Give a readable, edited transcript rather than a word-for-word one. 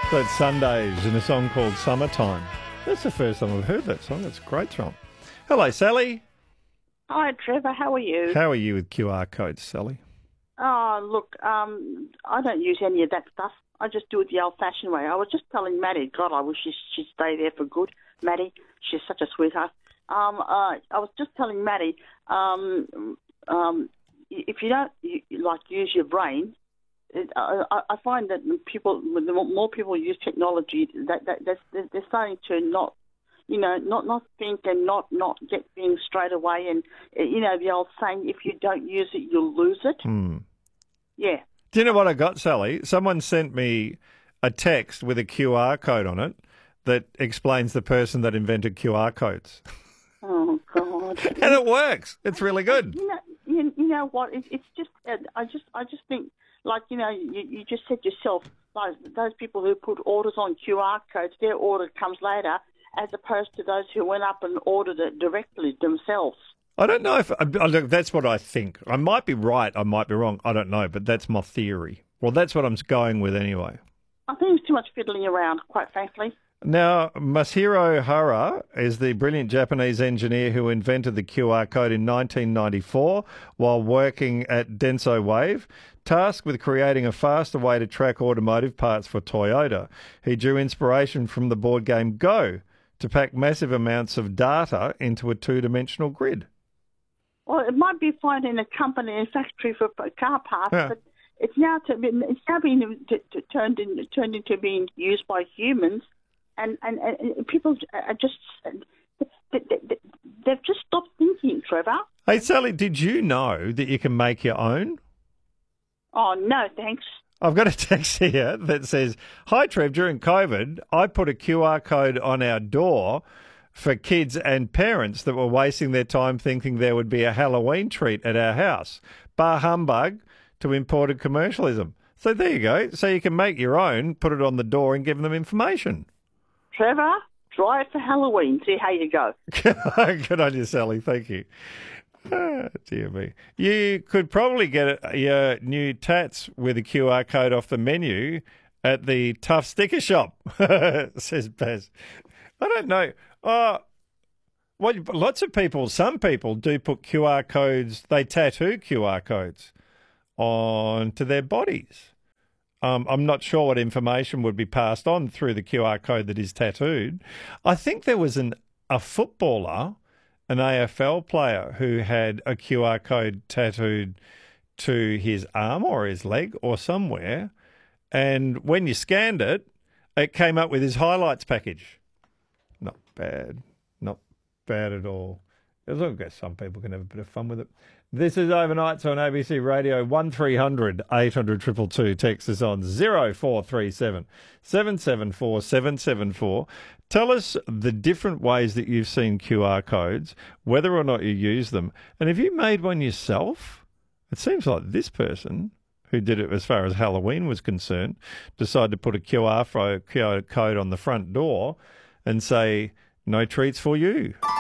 That's Sundays in a song called Summertime. That's the first time I've heard that song. It's a great song. Hello, Sally. Hi, Trevor. How are you? How are you with QR codes, Sally? Oh, look, I don't use any of that stuff. I just do it the old-fashioned way. I was just telling Maddie, God, I wish she'd stay there for good. Maddie, she's such a sweetheart. I was just telling Maddie, if you don't use your brain, I find that the more people use technology, they're starting to not think and not get things straight away. And the old saying, if you don't use it, you'll lose it. Yeah. Do you know what I got, Sally? Someone sent me a text with a QR code on it that explains the person that invented QR codes. Oh God! And it works. It's really good. You know what? It's just I just think, like, you just said yourself, like those people who put orders on QR codes, their order comes later, as opposed to those who went up and ordered it directly themselves. I don't know if that's what I think. I might be right. I might be wrong. I don't know, but that's my theory. Well, that's what I'm going with anyway. I think it's too much fiddling around, quite frankly. Now, Masahiro Hara is the brilliant Japanese engineer who invented the QR code in 1994 while working at Denso Wave, tasked with creating a faster way to track automotive parts for Toyota. He drew inspiration from the board game Go to pack massive amounts of data into a two-dimensional grid. Well, it might be fine in a company and factory for car parts, but it's now being turned into being used by humans, and people are just they've just stopped thinking, Trevor. Hey, Sally, did you know that you can make your own? Oh, no, thanks. I've got a text here that says, "Hi, Trev, during COVID, I put a QR code on our door for kids and parents that were wasting their time thinking there would be a Halloween treat at our house. Bar humbug to imported commercialism." So there you go. So you can make your own, put it on the door and give them information. Trevor, try it for Halloween. See how you go. Good on you, Sally. Thank you. Oh, dear me. You could probably get your new tats with a QR code off the menu at the Tough Sticker Shop, says Baz. I don't know. Lots of people, some people do put QR codes, they tattoo QR codes onto their bodies. I'm not sure what information would be passed on through the QR code that is tattooed. I think there was a footballer, an AFL player, who had a QR code tattooed to his arm or his leg or somewhere, and when you scanned it, it came up with his highlights package. Not bad. Not bad at all. I guess some people can have a bit of fun with it. This is Overnights on ABC Radio. 1300 800 222. Text us on 0437 774 774. Tell us the different ways that you've seen QR codes, whether or not you use them. And have you made one yourself? It seems like this person, who did it as far as Halloween was concerned, decided to put a QR code on the front door and say, "No treats for you."